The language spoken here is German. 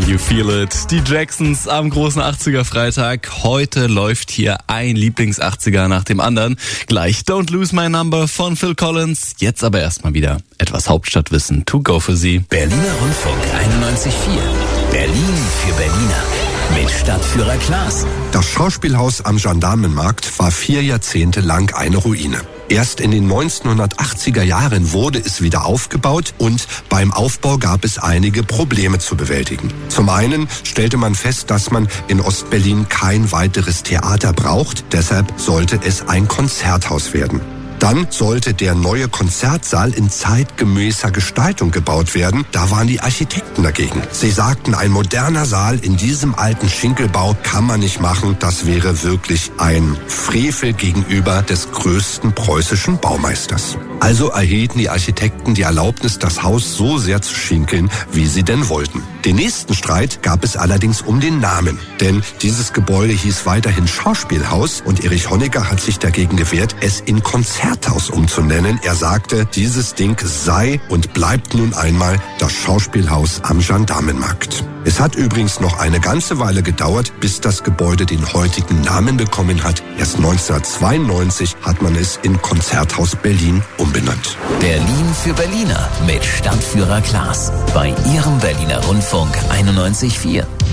You Feel It. Die Jacksons am großen 80er Freitag. Heute läuft hier ein Lieblings-80er nach dem anderen. Gleich Don't Lose My Number von Phil Collins. Jetzt aber erstmal wieder etwas Hauptstadtwissen to go für Sie. Berliner Rundfunk 91.4. Berlin für Berliner. Mit Stadtführer Klaas. Das Schauspielhaus am Gendarmenmarkt war 4 Jahrzehnte lang eine Ruine. Erst in den 1980er Jahren wurde es wieder aufgebaut und beim Aufbau gab es einige Probleme zu bewältigen. Zum einen stellte man fest, dass man in Ostberlin kein weiteres Theater braucht, deshalb sollte es ein Konzerthaus werden. Dann sollte der neue Konzertsaal in zeitgemäßer Gestaltung gebaut werden. Da waren die Architekten dagegen. Sie sagten, ein moderner Saal in diesem alten Schinkelbau kann man nicht machen. Das wäre wirklich ein Frevel gegenüber des größten preußischen Baumeisters. Also erhielten die Architekten die Erlaubnis, das Haus so sehr zu schinkeln, wie sie denn wollten. Den nächsten Streit gab es allerdings um den Namen. Denn dieses Gebäude hieß weiterhin Schauspielhaus und Erich Honecker hat sich dagegen gewehrt, es in Konzerthaus umzunennen. Er sagte, dieses Ding sei und bleibt nun einmal das Schauspielhaus am Gendarmenmarkt. Es hat übrigens noch eine ganze Weile gedauert, bis das Gebäude den heutigen Namen bekommen hat. Erst 1992 hat man es in Konzerthaus Berlin umbenannt. Berlin für Berliner mit Stadtführer Klaas. Bei Ihrem Berliner Rundfunk 91.4.